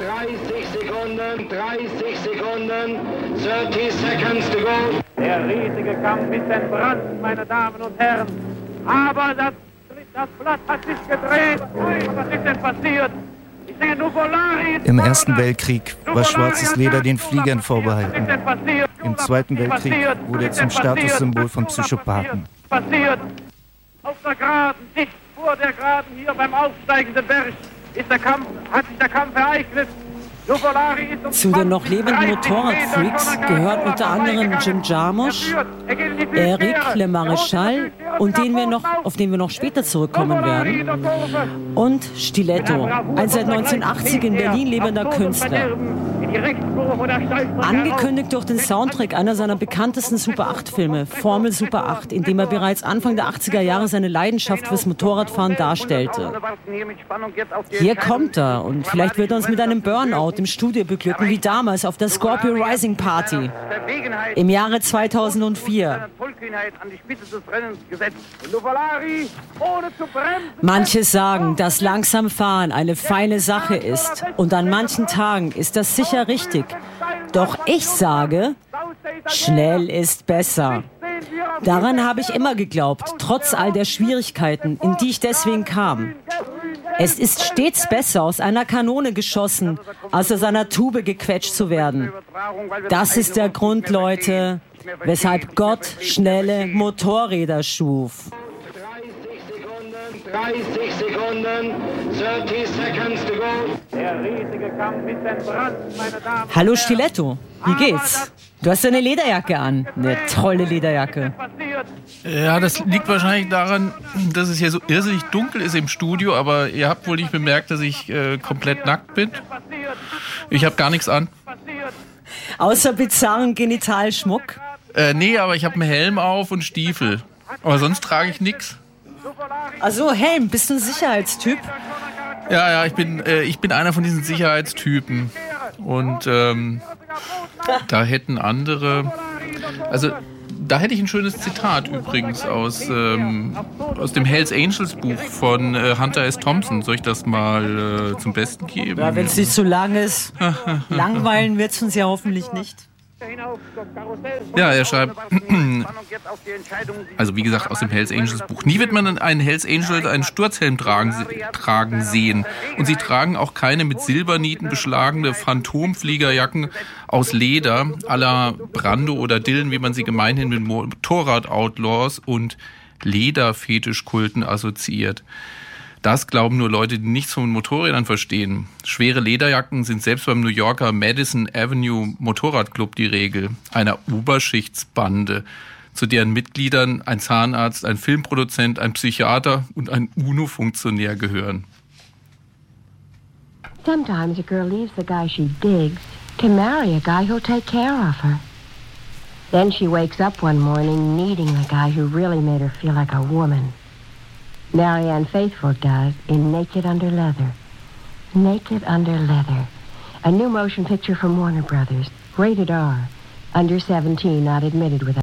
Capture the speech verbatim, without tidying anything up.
dreißig Sekunden, dreißig Sekunden, thirty seconds to go. Der riesige Kampf ist entbrannt, meine Damen und Herren. Aber das, das Blatt hat sich gedreht. Was ist denn passiert? Ich sehe Nuvolari. Im Ersten Weltkrieg war schwarzes Leder den Fliegern vorbehalten. Im Zweiten Weltkrieg wurde er zum Statussymbol von Psychopathen. Passiert. Auf der Geraden, dicht vor der Geraden, hier beim aufsteigenden Berg, ist der Kampf, hat sich der Kampf ereignet. Zu den noch lebenden Motorradfreaks gehört unter anderem Jim Jarmusch, Eric Le Maréchal und den wir noch, auf den wir noch später zurückkommen werden, und Stiletto, ein seit neunzehnhundertachtzig in Berlin lebender Künstler. Angekündigt durch den Soundtrack einer seiner bekanntesten Super acht Filme, Formel Super acht, in dem er bereits Anfang der achtziger Jahre seine Leidenschaft fürs Motorradfahren darstellte. Hier kommt er und vielleicht wird er uns mit einem Burnout im Studio beglücken, wie damals auf der Scorpio Rising Party im Jahre zweitausendvier. Manche sagen, dass langsam fahren eine feine Sache ist und an manchen Tagen ist das sicher richtig. Doch ich sage, schnell ist besser. Daran habe ich immer geglaubt, trotz all der Schwierigkeiten, in die ich deswegen kam. Es ist stets besser, aus einer Kanone geschossen, als aus einer Tube gequetscht zu werden. Das ist der Grund, Leute, weshalb Gott schnelle Motorräder schuf. dreißig Sekunden, thirty seconds to go. Der riesige Kampf ist entbrannt, meine Damen. Hallo Stiletto, wie geht's? Du hast eine Lederjacke an, eine tolle Lederjacke. Ja, das liegt wahrscheinlich daran, dass es hier so irrsinnig dunkel ist im Studio, aber ihr habt wohl nicht bemerkt, dass ich äh, komplett nackt bin. Ich habe gar nichts an. Außer bizarren Genitalschmuck? Äh, nee, aber ich habe einen Helm auf und Stiefel. Aber sonst trage ich nichts. Also Helm, bist du ein Sicherheitstyp? Ja, ja, ich bin, äh, ich bin einer von diesen Sicherheitstypen. Und ähm, da hätten andere... Also da hätte ich ein schönes Zitat übrigens aus, ähm, aus dem Hells Angels Buch von äh, Hunter S. Thompson. Soll ich das mal äh, zum Besten geben? Ja, wenn es nicht zu lang ist. Langweilen wird es uns ja hoffentlich nicht. Ja, er schreibt, also wie gesagt aus dem Hells Angels Buch. Nie wird man einen Hells Angel einen Sturzhelm tragen, tragen sehen. Und sie tragen auch keine mit Silbernieten beschlagene Phantomfliegerjacken aus Leder à la Brando oder Dylan, wie man sie gemeinhin mit Motorrad-Outlaws und Lederfetischkulten assoziiert. Das glauben nur Leute, die nichts von Motorrädern verstehen. Schwere Lederjacken sind selbst beim New Yorker Madison Avenue Motorradclub die Regel, einer Oberschichtsbande, zu deren Mitgliedern ein Zahnarzt, ein Filmproduzent, ein Psychiater und ein UNO-Funktionär gehören. Sometimes a girl leaves the guy she digs to marry a guy who'll take care of her. Then she wakes up one morning needing the guy who really made her feel like a woman. Marianne Faithfull does in Naked Under Leather. Naked Under Leather. A new motion picture from Warner Brothers. Rated R. Under seventeen, not admitted without